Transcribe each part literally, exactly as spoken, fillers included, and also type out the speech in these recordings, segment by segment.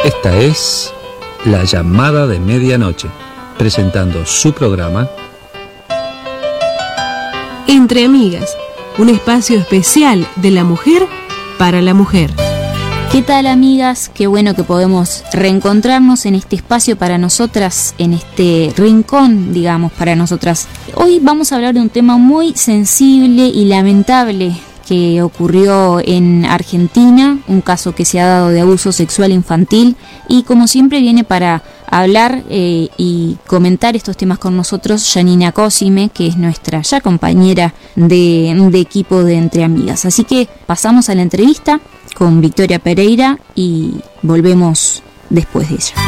Esta es La Llamada de Medianoche, presentando su programa Entre Amigas, un espacio especial de la mujer para la mujer. ¿Qué tal, amigas? Qué bueno que podemos reencontrarnos en este espacio para nosotras, en este rincón, digamos, para nosotras. Hoy vamos a hablar de un tema muy sensible y lamentable que ocurrió en Argentina, un caso que se ha dado de abuso sexual infantil, y como siempre viene para hablar eh, y comentar estos temas con nosotros Janina Cosime, que es nuestra ya compañera de, de equipo de Entre Amigas. Así que pasamos a la entrevista con Victoria Pereira y volvemos después de ella.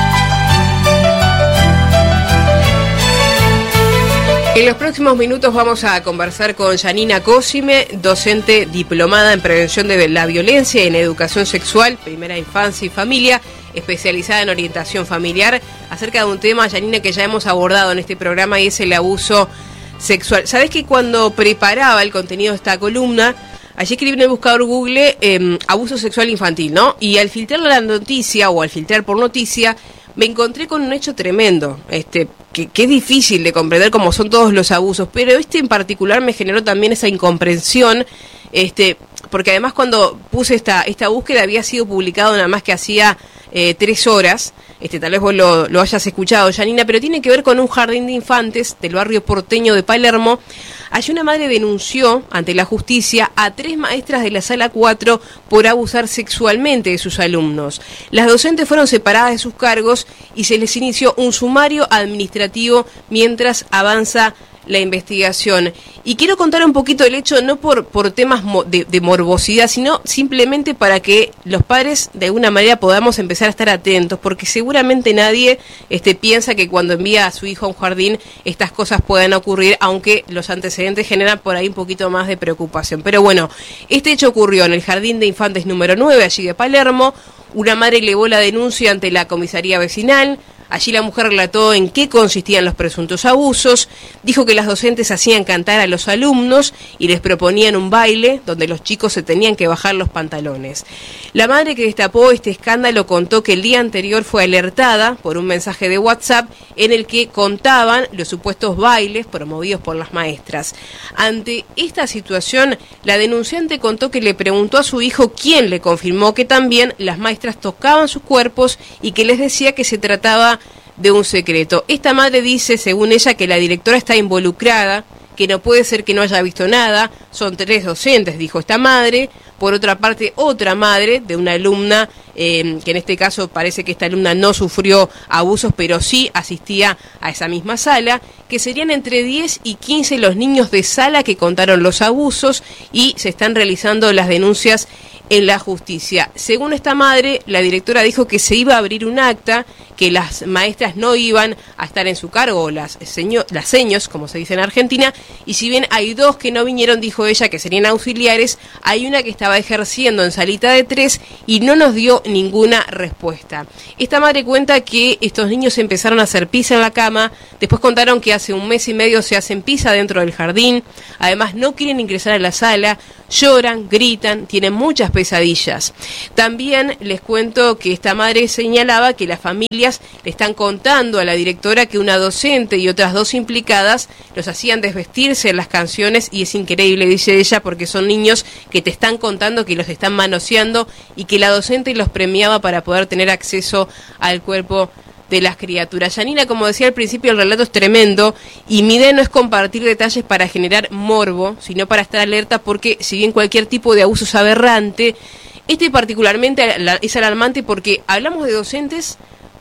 En los próximos minutos vamos a conversar con Janina Cosime, docente diplomada en prevención de la violencia y en educación sexual, primera infancia y familia, especializada en orientación familiar, acerca de un tema, Janina, que ya hemos abordado en este programa, y es el abuso sexual. ¿Sabés que cuando preparaba el contenido de esta columna, allí escribí en el buscador Google eh, abuso sexual infantil, ¿no? Y al filtrar la noticia o al filtrar por noticia, me encontré con un hecho tremendo, este, que, que es difícil de comprender como son todos los abusos, pero este en particular me generó también esa incomprensión, este, porque además cuando puse esta, esta búsqueda había sido publicado nada más que hacía eh, tres horas, este, tal vez vos lo, lo hayas escuchado, Janina, pero tiene que ver con un jardín de infantes del barrio porteño de Palermo. Allí una madre denunció ante la justicia a tres maestras de la sala cuatro por abusar sexualmente de sus alumnos. Las docentes fueron separadas de sus cargos y se les inició un sumario administrativo mientras avanza la investigación. Y quiero contar un poquito el hecho, no por, por temas de, de morbosidad, sino simplemente para que los padres de alguna manera podamos empezar a estar atentos, porque seguramente nadie este, piensa que cuando envía a su hijo a un jardín estas cosas puedan ocurrir, aunque los antecedentes generan por ahí un poquito más de preocupación. Pero bueno, este hecho ocurrió en el Jardín de Infantes número nueve, allí de Palermo. Una madre elevó la denuncia ante la comisaría vecinal. Allí la mujer relató en qué consistían los presuntos abusos, dijo que las docentes hacían cantar a los alumnos y les proponían un baile donde los chicos se tenían que bajar los pantalones. La madre que destapó este escándalo contó que el día anterior fue alertada por un mensaje de WhatsApp en el que contaban los supuestos bailes promovidos por las maestras. Ante esta situación, la denunciante contó que le preguntó a su hijo quién le confirmó que también las maestras tocaban sus cuerpos y que les decía que se trataba de un secreto. Esta madre dice, según ella, que la directora está involucrada, que no puede ser que no haya visto nada. Son tres docentes, dijo esta madre. Por otra parte, otra madre de una alumna, eh, que en este caso parece que esta alumna no sufrió abusos, pero sí asistía a esa misma sala, que serían entre diez y quince los niños de sala que contaron los abusos y se están realizando las denuncias en la justicia. Según esta madre, la directora dijo que se iba a abrir un acta, que las maestras no iban a estar en su cargo, las, seño, las seños, como se dice en Argentina, y si bien hay dos que no vinieron, dijo ella, que serían auxiliares, hay una que estaba ejerciendo en salita de tres y no nos dio ninguna respuesta. Esta madre cuenta que estos niños empezaron a hacer pis en la cama, después contaron que hace un mes y medio se hacen pis dentro del jardín, además no quieren ingresar a la sala, lloran, gritan, tienen muchas pesadillas. También les cuento que esta madre señalaba que las familias le están contando a la directora que una docente y otras dos implicadas los hacían desvestirse en las canciones, y es increíble, dice ella, porque son niños que te están contando que los están manoseando y que la docente los premiaba para poder tener acceso al cuerpo de las criaturas. Janina, como decía al principio, el relato es tremendo y mi idea no es compartir detalles para generar morbo, sino para estar alerta, porque si bien cualquier tipo de abuso es aberrante, este particularmente es alarmante porque hablamos de docentes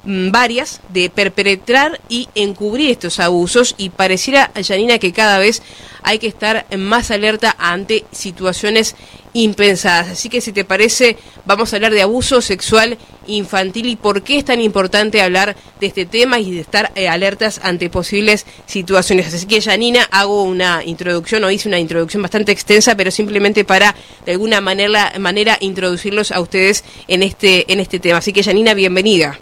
varias de perpetrar y encubrir estos abusos, y pareciera, Janina, que cada vez hay que estar más alerta ante situaciones impensadas. Así que si te parece, vamos a hablar de abuso sexual infantil y por qué es tan importante hablar de este tema y de estar eh, alertas ante posibles situaciones. Así que, Janina, hago una introducción, o hice una introducción bastante extensa, pero simplemente para de alguna manera, manera introducirlos a ustedes en este, en este tema. Así que, Janina, bienvenida.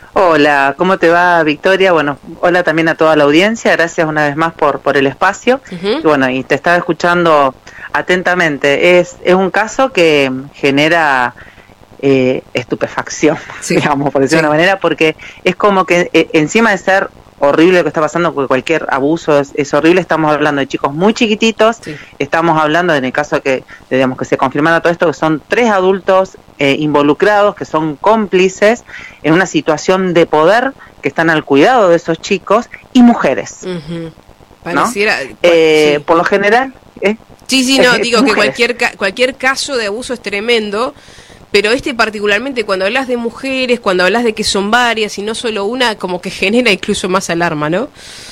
Hola, ¿cómo te va, Victoria? Bueno, hola también a toda la audiencia, gracias una vez más por, por el espacio. Uh-huh. Y bueno, y te estaba escuchando atentamente. Es, es un caso que genera eh, estupefacción, sí. digamos, por decirlo sí. de una manera, porque es como que eh, encima de ser horrible lo que está pasando, porque cualquier abuso es, es horrible, estamos hablando de chicos muy chiquititos, sí. estamos hablando, en el caso de que, digamos, que se confirmara todo esto, que son tres adultos eh, involucrados, que son cómplices en una situación de poder, que están al cuidado de esos chicos, y mujeres. Uh-huh. Pareciera, ¿no? eh, sí. Por lo general... ¿eh? Sí, sí, no, eh, digo mujeres. que cualquier, cualquier caso de abuso es tremendo, pero este particularmente, cuando hablas de mujeres, cuando hablas de que son varias y no solo una, como que genera incluso más alarma, ¿no?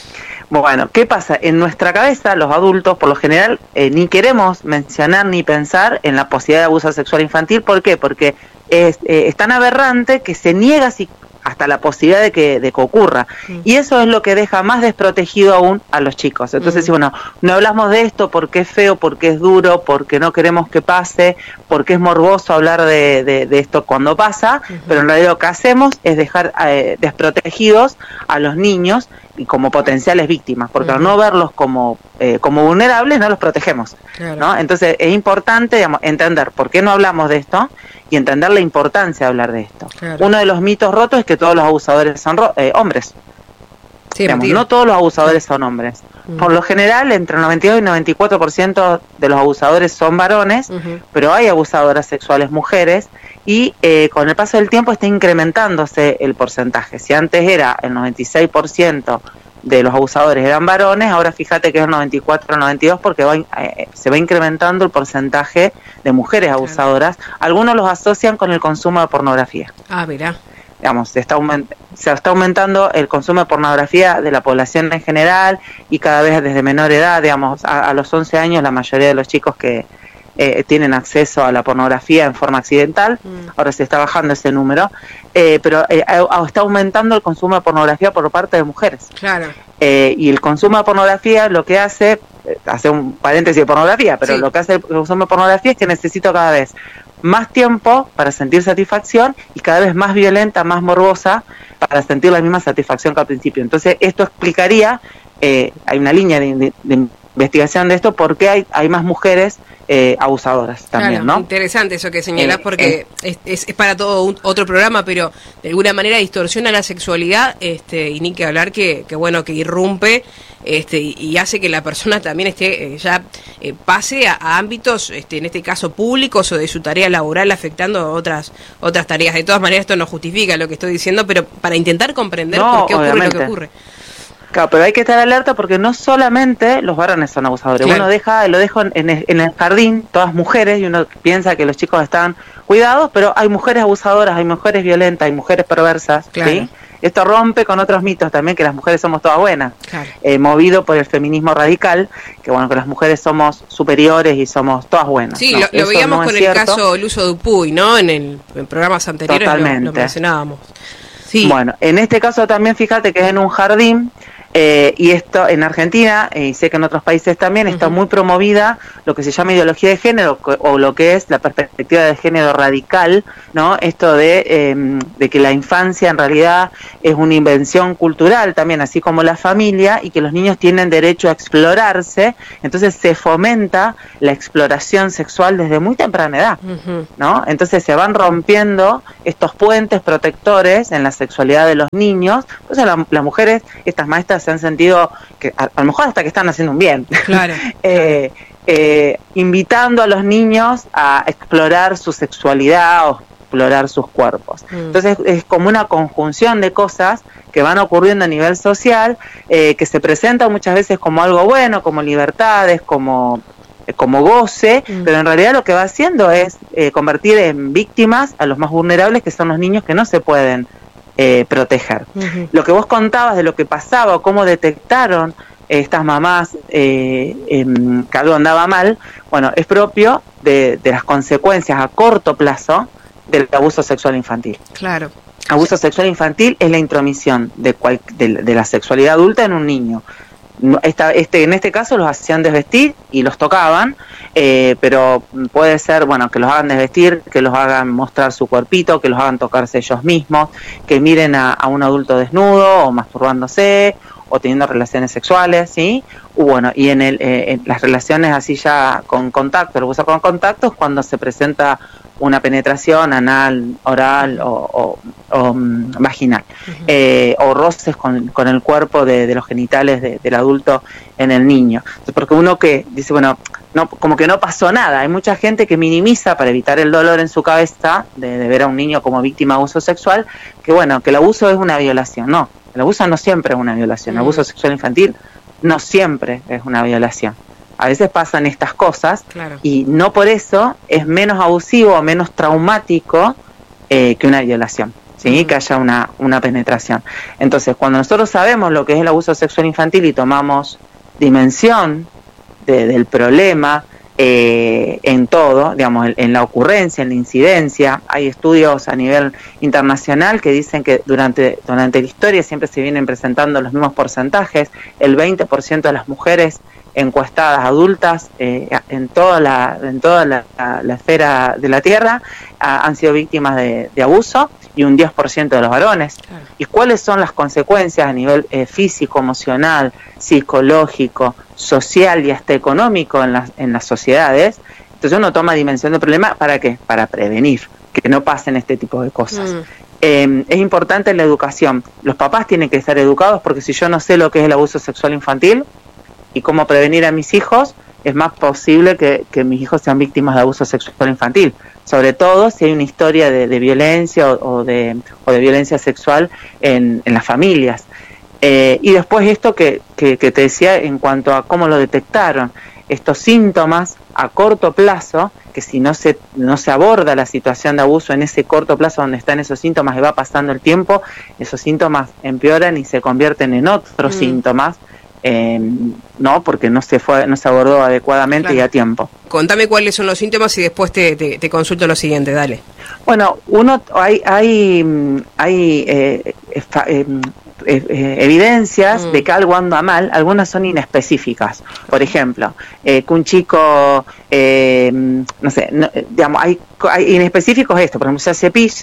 Bueno, ¿qué pasa? En nuestra cabeza, los adultos, por lo general, eh, ni queremos mencionar ni pensar en la posibilidad de abuso sexual infantil. ¿Por qué? Porque es, eh, es tan aberrante que se niega si, hasta la posibilidad de que, de que ocurra. Mm. Y eso es lo que deja más desprotegido aún a los chicos. Entonces, mm. si bueno, no hablamos de esto porque es feo, porque es duro, porque no queremos que pase, porque es morboso hablar de, de, de esto cuando pasa, uh-huh. pero en realidad lo que hacemos es dejar eh, desprotegidos a los niños y como potenciales víctimas, porque uh-huh. al no verlos como eh, como vulnerables no los protegemos, claro. ¿no? Entonces es importante, digamos, entender por qué no hablamos de esto y entender la importancia de hablar de esto. Claro. Uno de los mitos rotos es que todos los abusadores son ro- eh, hombres. Sí, digamos, no todos los abusadores son hombres. Uh-huh. Por lo general, entre el noventa y dos y noventa y cuatro por ciento de los abusadores son varones, uh-huh. pero hay abusadoras sexuales mujeres y eh, con el paso del tiempo está incrementándose el porcentaje. Si antes era el noventa y seis por ciento de los abusadores eran varones, ahora fíjate que es el noventa y cuatro al noventa y dos porque va, eh, se va incrementando el porcentaje de mujeres abusadoras. Claro. Algunos los asocian con el consumo de pornografía. Ah, mirá. Digamos, se está, aument- se está aumentando el consumo de pornografía de la población en general y cada vez desde menor edad, digamos, a, a los once años la mayoría de los chicos que eh, tienen acceso a la pornografía en forma accidental, mm. ahora se está bajando ese número, eh, pero eh, está aumentando el consumo de pornografía por parte de mujeres. Claro. Eh, y el consumo de pornografía lo que hace, eh, hace un paréntesis de pornografía, pero sí. lo que hace el consumo de pornografía es que necesito cada vez más tiempo para sentir satisfacción y cada vez más violenta, más morbosa para sentir la misma satisfacción que al principio. Entonces esto explicaría, eh, hay una línea de, de, de investigación de esto, por qué hay, hay más mujeres eh, abusadoras también, claro, ¿no? Interesante eso que señalás eh, porque eh, es, es, es para todo un, otro programa, pero de alguna manera distorsiona la sexualidad, este, y ni que hablar que, que bueno, que irrumpe este y, y hace que la persona también esté eh, ya eh, pase a, a ámbitos, este, en este caso públicos o de su tarea laboral, afectando otras otras tareas. De todas maneras esto no justifica lo que estoy diciendo, pero para intentar comprender no, por qué ocurre obviamente. Lo que ocurre. Claro, pero hay que estar alerta porque no solamente los varones son abusadores. Claro. Uno deja, lo dejo en, en, en el jardín, todas mujeres, y uno piensa que los chicos están cuidados, pero hay mujeres abusadoras, hay mujeres violentas, hay mujeres perversas, claro. ¿sí? Esto rompe con otros mitos también, que las mujeres somos todas buenas, claro. eh, movido por el feminismo radical, que bueno, que las mujeres somos superiores y somos todas buenas. Sí, no, lo, lo veíamos no con el cierto. caso Luso Dupuy, ¿no? En, el, en programas anteriores lo, lo mencionábamos. Sí. Bueno, en este caso también fíjate que es en un jardín, Eh, y esto en Argentina, eh, y sé que en otros países también, uh-huh. está muy promovida lo que se llama ideología de género, o lo que es la perspectiva de género radical, ¿no? Esto de, eh, de que la infancia en realidad es una invención cultural también, así como la familia, y que los niños tienen derecho a explorarse, entonces se fomenta la exploración sexual desde muy temprana edad, uh-huh. ¿no? Entonces se van rompiendo estos puentes protectores en la sexualidad de los niños. Entonces la, las mujeres, estas maestras, se han sentido que a, a lo mejor hasta que están haciendo un bien, claro, eh, eh, invitando a los niños a explorar su sexualidad o explorar sus cuerpos. Mm. Entonces es como una conjunción de cosas que van ocurriendo a nivel social, eh, que se presentan muchas veces como algo bueno, como libertades, como como goce, mm. pero en realidad lo que va haciendo es eh, convertir en víctimas a los más vulnerables, que son los niños que no se pueden Eh, proteger. Uh-huh. Lo que vos contabas de lo que pasaba o cómo detectaron eh, estas mamás eh, eh, que algo andaba mal, bueno, es propio de, de las consecuencias a corto plazo del abuso sexual infantil. Claro. Abuso sexual infantil es la intromisión de, cual, de, de la sexualidad adulta en un niño. Esta, este, en este caso los hacían desvestir y los tocaban, eh, pero puede ser, bueno, que los hagan desvestir, que los hagan mostrar su cuerpito, que los hagan tocarse ellos mismos, que miren a, a un adulto desnudo o masturbándose o teniendo relaciones sexuales, ¿sí? Y bueno, y en, el, eh, en las relaciones así ya con contacto, el abuso con contacto es cuando se presenta una penetración anal, oral o, o, o um, vaginal, uh-huh. eh, o roces con, con el cuerpo de, de los genitales de, del adulto en el niño. Entonces, porque uno que dice, bueno, no, como que no pasó nada. Hay mucha gente que minimiza para evitar el dolor en su cabeza de, de ver a un niño como víctima de abuso sexual, que bueno, que el abuso es una violación. No, el abuso no siempre es una violación. El abuso sexual infantil no siempre es una violación. A veces pasan estas cosas, claro. y no por eso es menos abusivo o menos traumático eh, que una violación, ¿sí? Uh-huh. Que haya una, una penetración. Entonces, cuando nosotros sabemos lo que es el abuso sexual infantil y tomamos dimensión de, del problema eh, en todo, digamos, en, en la ocurrencia, en la incidencia, hay estudios a nivel internacional que dicen que durante, durante la historia siempre se vienen presentando los mismos porcentajes. El veinte por ciento de las mujeres encuestadas adultas eh, en toda la en toda la, la, la esfera de la tierra a, han sido víctimas de, de abuso, y un diez por ciento de los varones. Claro. ¿Y cuáles son las consecuencias a nivel eh, físico, emocional, psicológico, social y hasta económico en las, en las sociedades? Entonces uno toma dimensión del problema. ¿Para qué? Para prevenir que no pasen este tipo de cosas. Mm. Eh, es importante la educación. Los papás tienen que estar educados, porque si yo no sé lo que es el abuso sexual infantil y cómo prevenir a mis hijos, es más posible que, que mis hijos sean víctimas de abuso sexual infantil, sobre todo si hay una historia de, de violencia o, o, de, o de violencia sexual en, en las familias. Eh, y después esto que, que, que te decía en cuanto a cómo lo detectaron, estos síntomas a corto plazo, que si no se, no se aborda la situación de abuso en ese corto plazo donde están esos síntomas y va pasando el tiempo, esos síntomas empeoran y se convierten en otros mm. síntomas, Eh, no, porque no se fue, no se abordó adecuadamente, claro. y a tiempo. Contame cuáles son los síntomas y después te, te, te consulto lo siguiente, dale. Bueno, uno hay hay hay eh, eh, eh, eh, evidencias mm. de que algo anda mal. Algunas son inespecíficas. Por ejemplo, eh, que un chico, eh, no sé, no, digamos, hay, hay inespecíficos esto, por ejemplo, se hace pis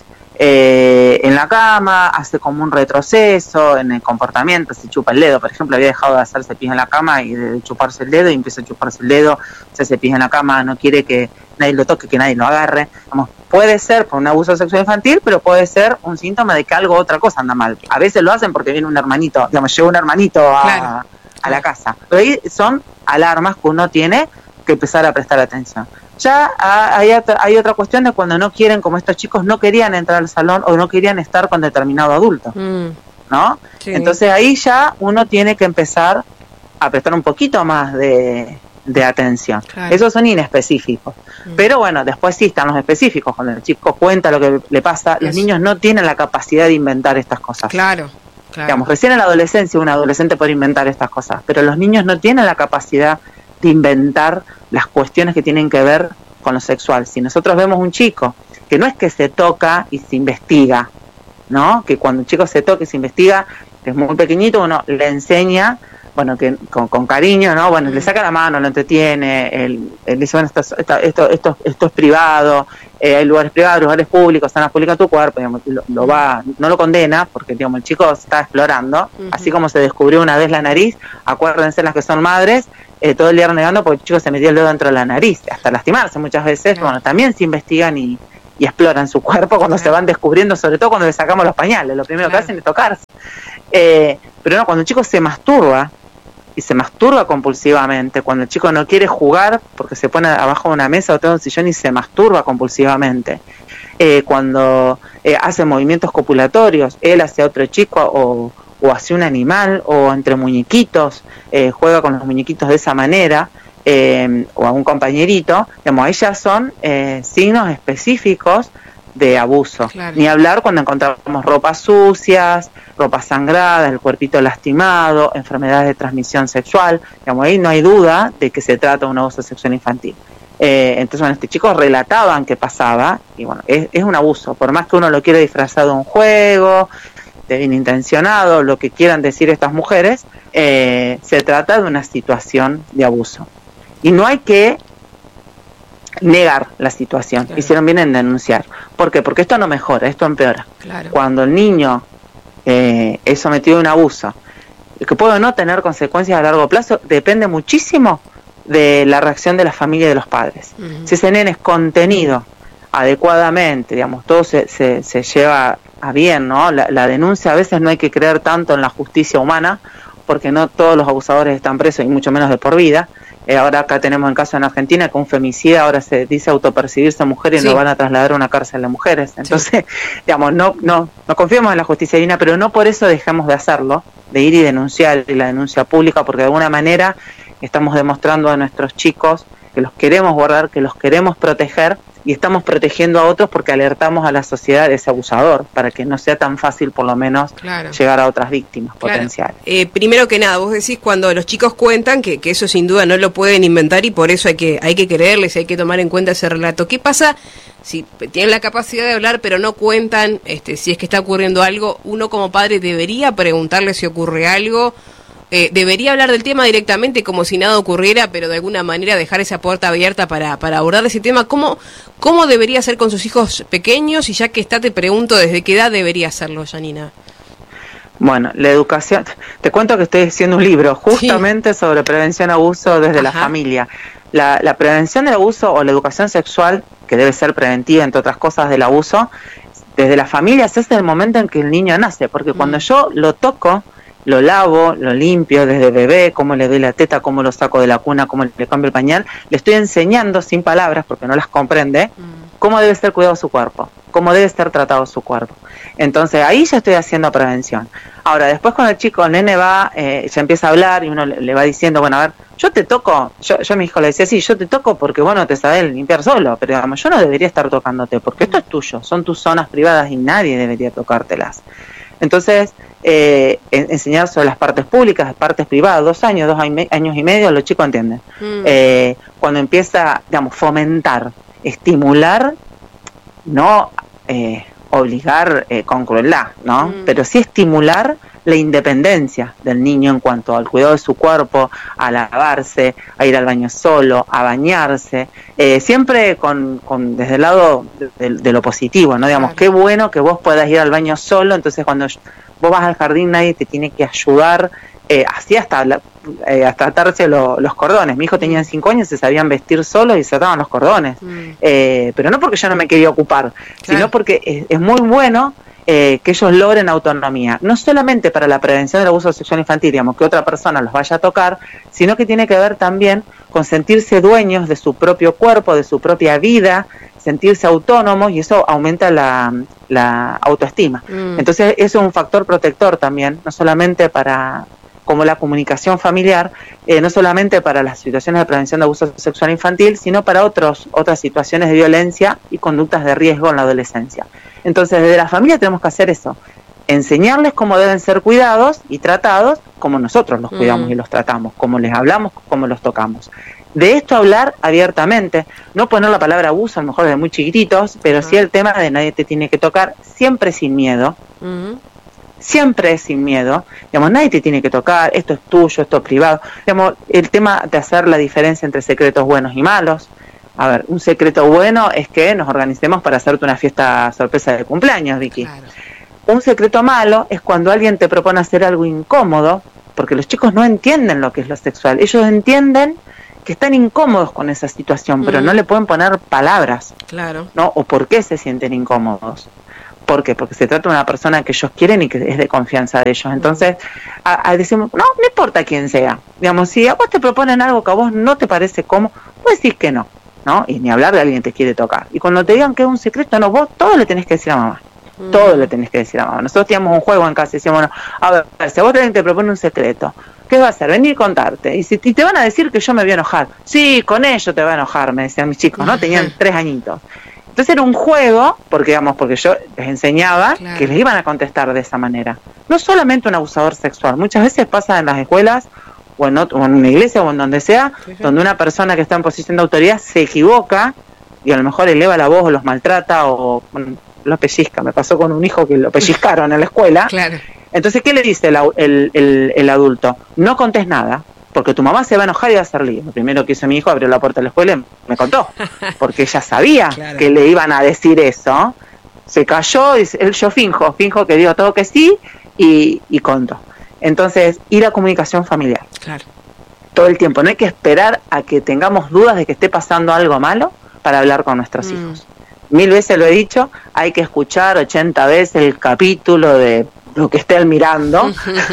Eh, en la cama, hace como un retroceso en el comportamiento, se chupa el dedo. Por ejemplo, había dejado de hacerse pis en la cama y de chuparse el dedo, y empieza a chuparse el dedo, se hace pis en la cama, no quiere que nadie lo toque, que nadie lo agarre. Vamos, puede ser por un abuso sexual infantil, pero puede ser un síntoma de que algo, otra cosa anda mal. A veces lo hacen porque viene un hermanito, digamos, llega un hermanito a, claro. a la casa. Pero ahí son alarmas que uno tiene que empezar a prestar atención. Ya hay, hay otra cuestión de cuando no quieren, como estos chicos no querían entrar al salón o no querían estar con determinado adulto, mm. ¿no? Sí. Entonces ahí ya uno tiene que empezar a prestar un poquito más de, de atención. Claro. Esos son inespecíficos. Mm. Pero bueno, después sí están los específicos. Cuando el chico cuenta lo que le pasa, los niños no tienen la capacidad de inventar estas cosas. Claro. Claro. Digamos, recién en la adolescencia un adolescente puede inventar estas cosas, pero los niños no tienen la capacidad de inventar las cuestiones que tienen que ver con lo sexual. Si nosotros vemos un chico que no es que se toca y se investiga, ¿no? Que cuando un chico se toca y se investiga, que es muy pequeñito, uno le enseña, bueno, que con, con cariño, ¿no? Bueno, mm. le saca la mano, lo entretiene, él, él dice, bueno, esto, esto, esto, esto, esto es privado, eh, hay lugares privados, lugares públicos, están pública tu cuerpo, digamos, lo, lo va, no lo condena, porque digamos, el chico está explorando, mm-hmm. así como se descubrió una vez la nariz, acuérdense las que son madres, Eh, todo el día renegando porque el chico se metió el dedo dentro de la nariz, hasta lastimarse muchas veces. Claro. Bueno, también se investigan y, y exploran su cuerpo cuando claro. se van descubriendo, sobre todo cuando le sacamos los pañales, lo primero claro. que hacen es tocarse. Eh, pero no, cuando el chico se masturba, y se masturba compulsivamente, cuando el chico no quiere jugar porque se pone abajo de una mesa o todo un sillón y se masturba compulsivamente, eh, cuando eh, hace movimientos copulatorios, él hacia otro chico o o hacia un animal, o entre muñequitos, eh, juega con los muñequitos de esa manera, eh, o a un compañerito, digamos, ahí ya son eh, signos específicos de abuso. Claro. Ni hablar cuando encontramos ropas sucias, ropa sangrada, el cuerpito lastimado, enfermedades de transmisión sexual, digamos, ahí no hay duda de que se trata de un abuso sexual infantil. Eh, entonces, bueno, estos chicos relataban qué pasaba, y bueno, es, es un abuso, por más que uno lo quiera disfrazar de un juego, de bien intencionado, lo que quieran decir estas mujeres, eh, se trata de una situación de abuso. Y no hay que negar la situación. Claro. Hicieron bien en denunciar. ¿Por qué? Porque esto no mejora, esto empeora. Claro. Cuando el niño eh, es sometido a un abuso, que puede no tener consecuencias a largo plazo, depende muchísimo de la reacción de la familia y de los padres. Uh-huh. Si ese nene es contenido, adecuadamente, digamos, todo se, se, se lleva a bien, ¿no? La, la denuncia, a veces no hay que creer tanto en la justicia humana, porque no todos los abusadores están presos y mucho menos de por vida. Eh, ahora acá tenemos el caso en Argentina que un femicida ahora se dice autopercibirse mujer y sí. Lo van a trasladar a una cárcel de mujeres. Entonces, sí. digamos, no, no, no confiamos en la justicia divina, pero no por eso dejamos de hacerlo, de ir y denunciar, y la denuncia pública, porque de alguna manera estamos demostrando a nuestros chicos que los queremos guardar, que los queremos proteger, y estamos protegiendo a otros porque alertamos a la sociedad de ese abusador, para que no sea tan fácil, por lo menos, claro. llegar a otras víctimas claro. potenciales. Eh, primero que nada, vos decís cuando los chicos cuentan que, que eso sin duda no lo pueden inventar y por eso hay que hay que creerles, hay que tomar en cuenta ese relato. ¿Qué pasa si tienen la capacidad de hablar pero no cuentan este, si es que está ocurriendo algo? Uno como padre debería preguntarle si ocurre algo. Eh, debería hablar del tema directamente como si nada ocurriera, pero de alguna manera dejar esa puerta abierta para, para abordar ese tema. ¿Cómo, ¿Cómo debería ser con sus hijos pequeños? Y ya que está, te pregunto, ¿desde qué edad debería hacerlo, Janina? Bueno, la educación, te cuento que estoy haciendo un libro justamente sí. sobre prevención abuso desde Ajá. la familia. La, la prevención del abuso o la educación sexual, que debe ser preventiva, entre otras cosas, del abuso, desde las familias es el momento en que el niño nace, porque mm. cuando yo lo toco, lo lavo, lo limpio desde bebé, cómo le doy la teta, cómo lo saco de la cuna, cómo le cambio el pañal, le estoy enseñando sin palabras, porque no las comprende, mm. cómo debe ser cuidado su cuerpo, cómo debe ser tratado su cuerpo. Entonces ahí ya estoy haciendo prevención. Ahora, después cuando el chico, el nene va, eh, ya empieza a hablar y uno le, le va diciendo, bueno, a ver, yo te toco, yo, yo a mi hijo le decía, sí, yo te toco porque vos no te sabés limpiar solo, pero digamos, yo no debería estar tocándote, porque esto es tuyo, son tus zonas privadas y nadie debería tocártelas. Entonces, eh, enseñar sobre las partes públicas, las partes privadas, dos años, dos años y medio, los chicos entienden. Mm. Eh, cuando empieza, digamos, fomentar, estimular, no eh, obligar eh, con crueldad, ¿no? Mm. Pero sí estimular la independencia del niño en cuanto al cuidado de su cuerpo, a lavarse, a ir al baño solo, a bañarse, eh, siempre con, con desde el lado de, de, de lo positivo, ¿no? Digamos, claro. Qué bueno que vos puedas ir al baño solo, entonces cuando vos vas al jardín nadie te tiene que ayudar, eh, así hasta la, eh, hasta atarse lo, los cordones. Mi hijo tenía cinco años, se sabían vestir solos y se ataban los cordones, mm. eh, pero no porque yo no me quería ocupar, claro. sino porque es, es muy bueno Eh, que ellos logren autonomía, no solamente para la prevención del abuso sexual infantil, digamos, que otra persona los vaya a tocar, sino que tiene que ver también con sentirse dueños de su propio cuerpo, de su propia vida, sentirse autónomos, y eso aumenta la, la autoestima. Mm. Entonces eso es un factor protector también, no solamente para, como la comunicación familiar, eh, no solamente para las situaciones de prevención de abuso sexual infantil, sino para otros otras situaciones de violencia y conductas de riesgo en la adolescencia. Entonces, desde la familia tenemos que hacer eso, enseñarles cómo deben ser cuidados y tratados, como nosotros los cuidamos mm. y los tratamos, como les hablamos, como los tocamos. De esto hablar abiertamente, no poner la palabra abuso, a lo mejor desde muy chiquititos, pero uh-huh. sí el tema de nadie te tiene que tocar, siempre sin miedo, uh-huh. siempre sin miedo, digamos, nadie te tiene que tocar, esto es tuyo, esto es privado, digamos, el tema de hacer la diferencia entre secretos buenos y malos. A ver, un secreto bueno es que nos organicemos para hacerte una fiesta sorpresa de cumpleaños, Vicky. Claro. Un secreto malo es cuando alguien te propone hacer algo incómodo, porque los chicos no entienden lo que es lo sexual. Ellos entienden que están incómodos con esa situación, mm. pero no le pueden poner palabras, claro, ¿no? O por qué se sienten incómodos. ¿Por qué? Porque se trata de una persona que ellos quieren y que es de confianza de ellos. Entonces, a, a decimos, no, no importa quién sea. Digamos, si a vos te proponen algo que a vos no te parece cómodo, vos decís que no. ¿No? Y ni hablar de alguien que te quiere tocar. Y cuando te digan que es un secreto, no, vos todo le tenés que decir a mamá. Mm. Todo le tenés que decir a mamá. Nosotros teníamos un juego en casa y decíamos, bueno, a ver, si a vos alguien te propone un secreto, ¿qué va a hacer? Venir y contarte. Y, si, y te van a decir que yo me voy a enojar. Sí, con ello te va a enojar, me decían mis chicos, ¿no? Tenían tres añitos. Entonces era un juego, porque digamos, porque yo les enseñaba claro. que les iban a contestar de esa manera. No solamente un abusador sexual, muchas veces pasa en las escuelas, o en, otro, o en una iglesia o en donde sea, sí, sí. donde una persona que está en posición de autoridad se equivoca y a lo mejor eleva la voz o los maltrata o bueno, los pellizca. Me pasó con un hijo que lo pellizcaron en la escuela. Claro. Entonces, ¿qué le dice el, el, el, el adulto? No contés nada, porque tu mamá se va a enojar y va a hacer lío. Lo primero que hizo mi hijo, abrió la puerta de la escuela y me contó, porque ella sabía claro. que le iban a decir eso. Se cayó y él, yo finjo, finjo que digo todo que sí y, y contó. Entonces, ir a comunicación familiar. Claro. Todo el tiempo. No hay que esperar a que tengamos dudas de que esté pasando algo malo para hablar con nuestros mm. hijos. mil veces lo he dicho, hay que escuchar ochenta veces el capítulo de lo que esté él mirando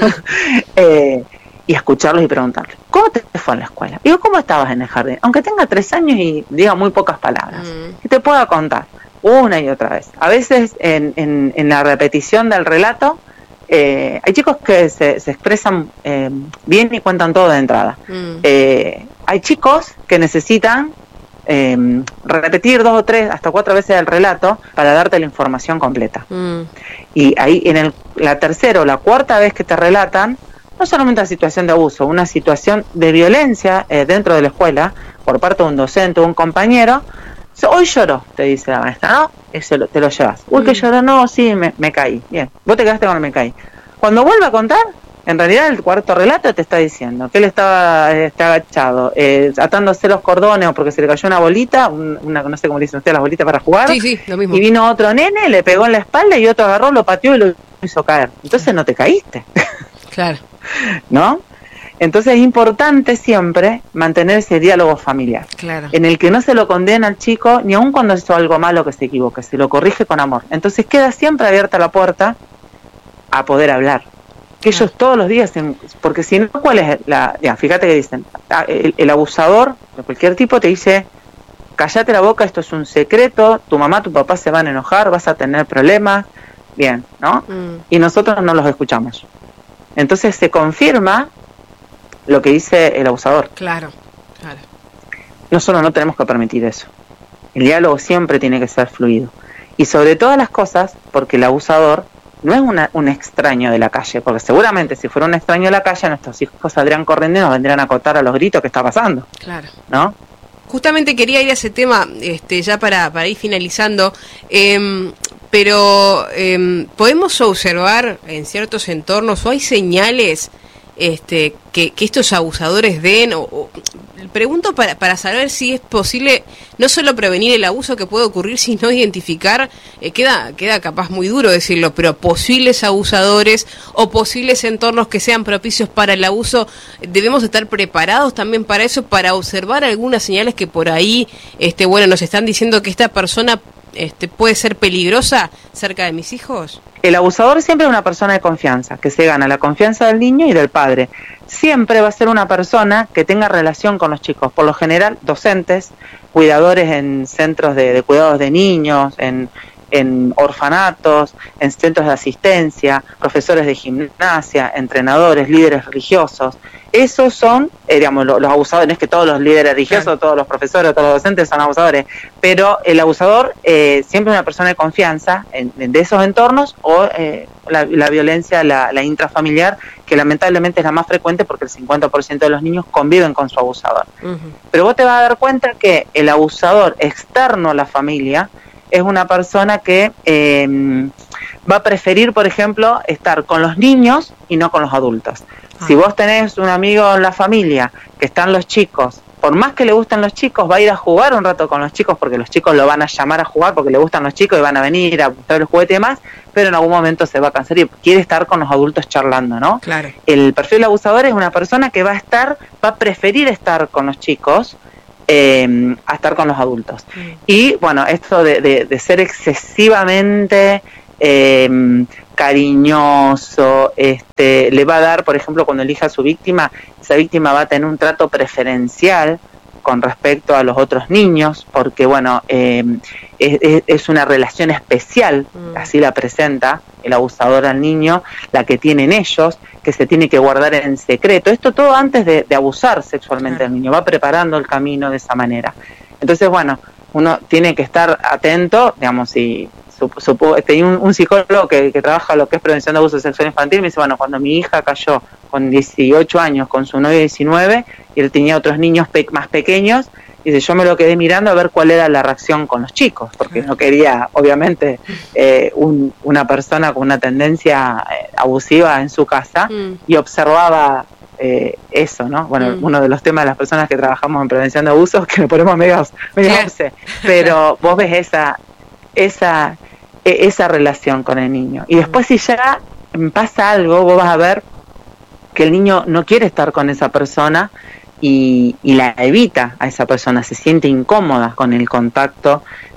eh, y escucharlos y preguntarle, ¿cómo te fue en la escuela? Digo, ¿cómo estabas en el jardín? Aunque tenga tres años y diga muy pocas palabras, mm. y te pueda contar una y otra vez. A veces en, en, en la repetición del relato, eh, hay chicos que se, se expresan eh, bien y cuentan todo de entrada. Mm. Eh, hay chicos que necesitan eh, repetir dos o tres, hasta cuatro veces el relato para darte la información completa. Mm. Y ahí en el, la tercera o la cuarta vez que te relatan, no solamente una situación de abuso, una situación de violencia eh, dentro de la escuela, por parte de un docente o un compañero, hoy lloró, te dice la maestra, ¿no? Ese lo, te lo llevas. Uy, mm. que lloró, no, sí, me, me caí. Bien, vos te quedaste con el me caí. Cuando vuelve a contar, en realidad el cuarto relato te está diciendo que él estaba este, agachado, eh, atándose los cordones o porque se le cayó una bolita, una, no sé cómo le dicen ustedes, las bolitas para jugar, sí, sí, lo mismo. Y vino otro nene, le pegó en la espalda y otro agarró, lo pateó y lo hizo caer. Entonces no te caíste. Claro. ¿No? Entonces es importante siempre mantener ese diálogo familiar, claro, en el que no se lo condena al chico, ni aun cuando hizo algo malo que se equivoque, se lo corrige con amor. Entonces queda siempre abierta la puerta a poder hablar. Que claro, ellos todos los días, porque si no, ¿cuál es la...? Ya, fíjate que dicen, el, el abusador de cualquier tipo te dice, cállate la boca, esto es un secreto, tu mamá, tu papá se van a enojar, vas a tener problemas, bien, ¿no? Mm. Y nosotros no los escuchamos. Entonces se confirma lo que dice el abusador. Claro, claro. Nosotros no tenemos que permitir eso. El diálogo siempre tiene que ser fluido. Y sobre todas las cosas, porque el abusador no es una, un extraño de la calle, porque seguramente si fuera un extraño de la calle, nuestros hijos saldrían corriendo y nos vendrían a contar a los gritos que está pasando. Claro. ¿No? Justamente quería ir a ese tema, este, ya para, para ir finalizando, eh, pero eh, ¿podemos observar en ciertos entornos o hay señales este, que, que estos abusadores den? O, o, pregunto para, para saber si es posible no solo prevenir el abuso que puede ocurrir, sino identificar, eh, queda, queda capaz muy duro decirlo, pero posibles abusadores o posibles entornos que sean propicios para el abuso. Debemos estar preparados también para eso, para observar algunas señales que por ahí, este, bueno, nos están diciendo que esta persona este, puede ser peligrosa cerca de mis hijos. El abusador siempre es una persona de confianza, que se gana la confianza del niño y del padre. Siempre va a ser una persona que tenga relación con los chicos, por lo general docentes, cuidadores en centros de, de cuidados de niños, en, en orfanatos, en centros de asistencia, profesores de gimnasia, entrenadores, líderes religiosos. Esos son, eh, digamos, los, los abusadores. No es que todos los líderes religiosos, claro, todos los profesores, todos los docentes son abusadores, pero el abusador eh, siempre es una persona de confianza en, en, de esos entornos, o eh, la, la violencia, la, la intrafamiliar, que lamentablemente es la más frecuente porque el cincuenta por ciento de los niños conviven con su abusador. Uh-huh. Pero vos te vas a dar cuenta que el abusador externo a la familia es una persona que eh, va a preferir, por ejemplo, estar con los niños y no con los adultos. Si vos tenés un amigo en la familia que están los chicos, por más que le gusten los chicos, va a ir a jugar un rato con los chicos porque los chicos lo van a llamar a jugar porque le gustan los chicos y van a venir a buscar el juguete y demás, pero en algún momento se va a cansar y quiere estar con los adultos charlando, ¿no? Claro. El perfil del abusador es una persona que va a estar, va a preferir estar con los chicos eh, a estar con los adultos. Mm. Y bueno, esto de, de, de ser excesivamente Eh, cariñoso, este, le va a dar, por ejemplo, cuando elija a su víctima, esa víctima va a tener un trato preferencial con respecto a los otros niños, porque bueno, eh, es, es una relación especial, mm. así la presenta el abusador al niño, la que tienen ellos, que se tiene que guardar en secreto. Esto todo antes de, de abusar sexualmente al niño, va preparando el camino de esa manera. Entonces, bueno, uno tiene que estar atento, digamos, y Supo, tenía un, un psicólogo que, que trabaja lo que es prevención de abuso sexual infantil, me dice, bueno, cuando mi hija cayó con dieciocho años con su novio diecinueve y él tenía otros niños pe- más pequeños, dice, yo me lo quedé mirando a ver cuál era la reacción con los chicos, porque no quería, obviamente, eh, un, una persona con una tendencia eh, abusiva en su casa, mm. y observaba eh, eso, ¿no? Bueno, mm. uno de los temas de las personas que trabajamos en prevención de abusos, que nos ponemos medios, medios obse, pero vos ves esa esa esa relación con el niño. Y después si ya pasa algo, vos vas a ver que el niño no quiere estar con esa persona y, y la evita a esa persona, se siente incómoda con el contacto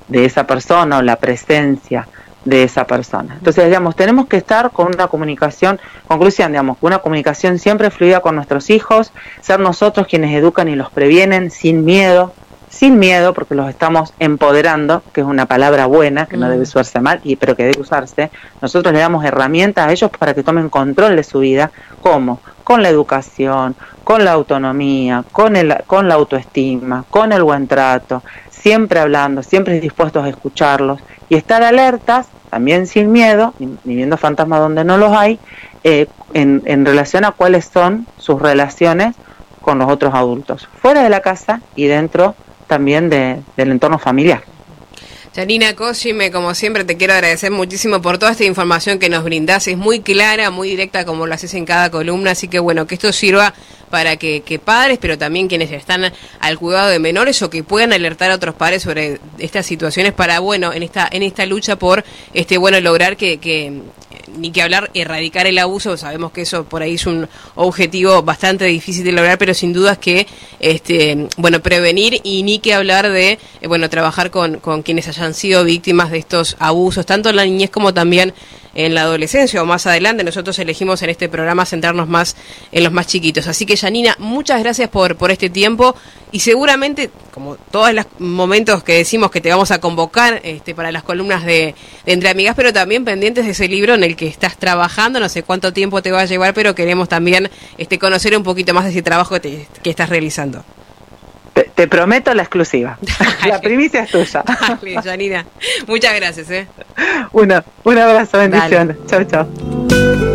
de esa persona o la presencia de esa persona. Entonces, digamos, tenemos que estar con una comunicación, conclusión, digamos, una comunicación siempre fluida con nuestros hijos, ser nosotros quienes educan y los previenen sin miedo, sin miedo, porque los estamos empoderando, que es una palabra buena, que mm. no debe usarse mal, y, pero que debe usarse. Nosotros le damos herramientas a ellos para que tomen control de su vida. ¿Cómo? Con la educación, con la autonomía, con, el, con la autoestima, con el buen trato, siempre hablando, siempre dispuestos a escucharlos y estar alertas, también sin miedo, ni, ni viendo fantasmas donde no los hay, eh, en, en relación a cuáles son sus relaciones con los otros adultos, fuera de la casa y dentro también de, del entorno familiar. Yanina Cosime, como siempre te quiero agradecer muchísimo por toda esta información que nos brindás, es muy clara, muy directa como lo haces en cada columna, así que bueno, que esto sirva para que, que padres, pero también quienes están al cuidado de menores o que puedan alertar a otros padres sobre estas situaciones para, bueno, en esta en esta lucha por, este bueno, lograr que, que ni que hablar, erradicar el abuso, sabemos que eso por ahí es un objetivo bastante difícil de lograr, pero sin dudas que, este bueno, prevenir y ni que hablar de, eh, bueno, trabajar con, con quienes hayan sido víctimas de estos abusos, tanto en la niñez como también en la adolescencia o más adelante. Nosotros elegimos en este programa centrarnos más en los más chiquitos. Así que, Yanina, muchas gracias por, por este tiempo y seguramente, como todos los momentos que decimos que te vamos a convocar este, para las columnas de, de Entre Amigas, pero también pendientes de ese libro en el que estás trabajando, no sé cuánto tiempo te va a llevar, pero queremos también este, conocer un poquito más de ese trabajo que, te, que estás realizando. Te, te prometo la exclusiva. La primicia es tuya. Dale, Yanina. Muchas gracias. ¿eh? Una, un abrazo, bendiciones. Chau, chau.